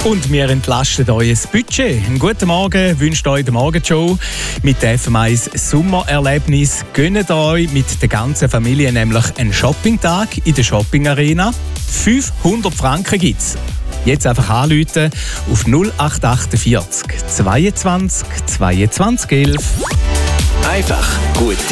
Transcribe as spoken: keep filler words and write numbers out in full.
Und wir entlasten euch ein Budget. Einen guten Morgen wünscht euch die Morgenshow mit der F M eins Sommererlebnis. Gönnt euch mit der ganzen Familie nämlich einen Shoppingtag in der Shopping Arena. fünfhundert Franken gibt's. Jetzt einfach anrufen auf null acht achtundvierzig zweiundzwanzig zweiundzwanzig elf. Einfach gut